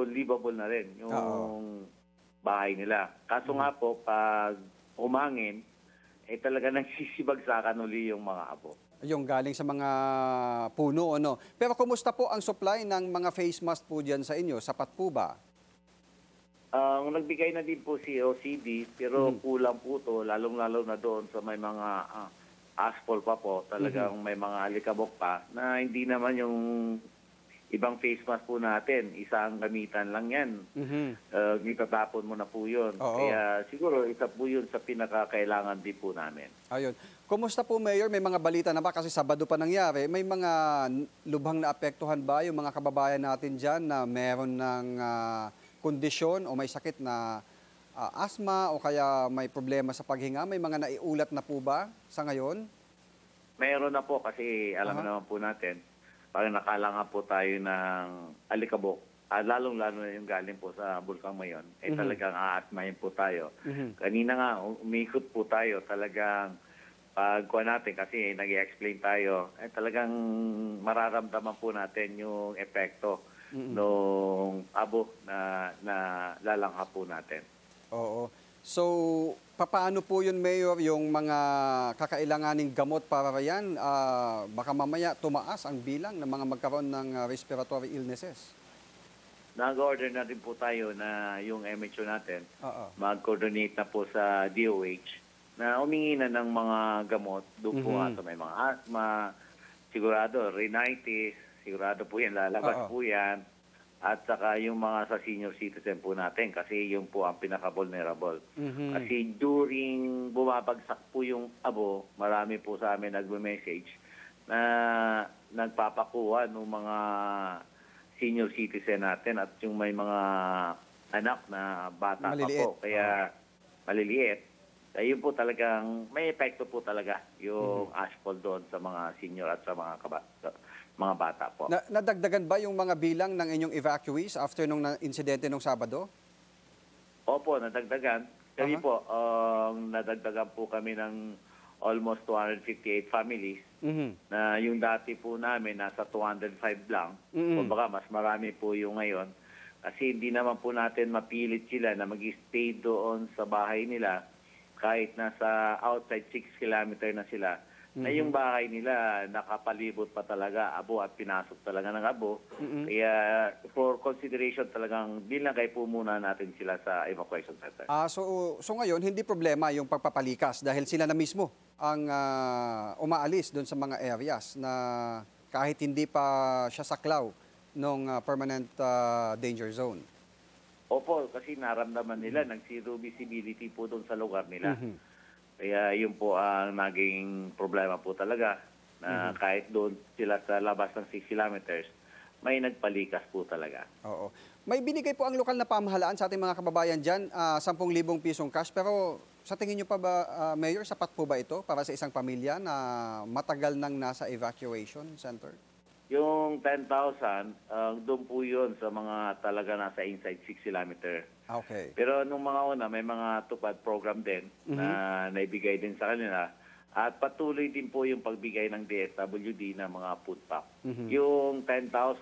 livable na rin yung Oo. bahay nila. Kaso nga po, pag umangin, talaga nagsisibagsakan uli yung mga abo. Yung galing sa mga puno, ano. Pero kumusta po ang supply ng mga face mask po dyan sa inyo? Sapat po ba? Nagbigay na din po si OCD, pero kulang po to, lalong-lalo na doon sa may mga asphalt pa po, talagang may mga alikabok pa, na hindi naman yung ibang face mask po natin, isang gamitan lang yan. Itatapon mo na po yun. Oo. Kaya siguro isa po yun sa pinakakailangan din po namin. Ayun. Kumusta po, Mayor? May mga balita na ba? Kasi Sabado pa nangyari. May mga lubhang naapektuhan ba yung mga kababayan natin dyan na meron ng kondisyon o may sakit na asthma o kaya may problema sa paghinga? May mga naiulat na po ba sa ngayon? Mayroon na po kasi alam naman po natin, pag nakalanga po tayo ng alikabok, lalong-lalo na yung galing po sa Bulkang Mayon, talagang aasmahin po tayo. Kanina nga, umikot po tayo, talagang pagkuha natin kasi nag-i-explain tayo, talagang mararamdaman po natin yung epekto nung abo na lalangha po natin. Oo. So, papaano po yun, Mayor, yung mga kakailanganing gamot para yan? Baka mamaya tumaas ang bilang ng mga magkaroon ng respiratory illnesses. Nag-order na rin po tayo na yung MHO natin, Oo. mag-coordinate na po sa DOH na humingi na ng mga gamot doon po sa may mga asthma, sigurado rhinitis, sigurado po yan, lalabas po yan. At saka yung mga sa senior citizen po natin kasi yung po ang pinaka-vulnerable. Kasi during bumabagsak po yung abo, marami po sa amin nagme-message na nagpapakuha ng mga senior citizen natin at yung may mga anak na bata pa po, kaya maliliit. Kaya yun po talagang, may epekto po talaga yung asphalt doon sa mga senior at sa mga mga bata po. Nadagdagan ba yung mga bilang ng inyong evacuees after nung insidente nung Sabado? Opo, nadagdagan. Kasi po, nadagdagan po kami ng almost 258 families na yung dati po namin nasa 205 lang. Kumbaga, mas marami po yung ngayon. Kasi hindi naman po natin mapilit sila na mag-stay doon sa bahay nila kahit nasa outside 6 kilometer na sila. Na yung bahay nila nakapalibot pa talaga abo at pinasok talaga ng abo. Kaya for consideration talagang binlagay po muna natin sila sa evacuation center. So ngayon, hindi problema yung pagpapalikas dahil sila na mismo ang umaalis doon sa mga areas na kahit hindi pa siya saklaw ng permanent danger zone. Opo, kasi naramdaman nila nag-zero visibility po doon sa lugar nila. Kaya yun po ang naging problema po talaga na kahit doon sila sa labas ng 6 kilometers, may nagpalikas po talaga. Oo. May binigay po ang lokal na pamahalaan sa ating mga kababayan dyan, 10,000 pisong cash. Pero sa tingin nyo pa ba, Mayor, sapat po ba ito para sa isang pamilya na matagal nang nasa evacuation center? Yung 10,000, doon po yun sa mga talaga nasa inside 6 kilometer. Okay. Pero nung mga una, may mga tupad program din na naibigay din sa kanila. At patuloy din po yung pagbigay ng DSWD ng mga food pack. Yung 10,000